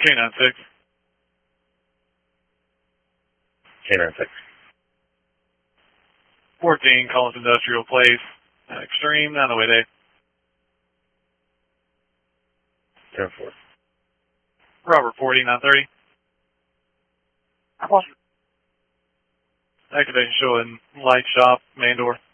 K96. K96. 14, Collins Industrial Place. Extreme, 9 the way, Dave. 10-4. Robert 40, 930. Activation showing light shop, main door.